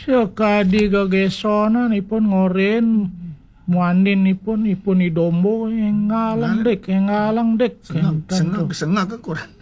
Sekadi gagesonan ipun ngoren muanin ipun idombo ngalang dek Sengag ke kurang.